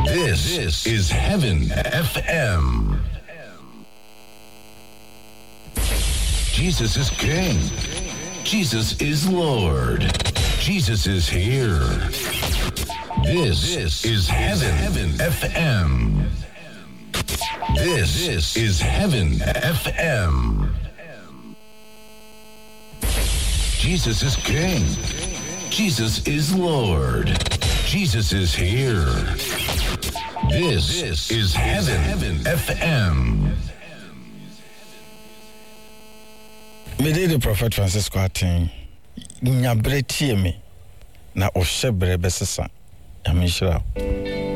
This is Heaven FM. Jesus is King. Jesus is Lord. Jesus is here. This is Heaven FM. This is Heaven FM. Jesus is King. Jesus is Lord. Jesus is here. This is Heaven FM. Me dey the Prophet Francisco atin nyabre tie me na o hyebre besesa amishira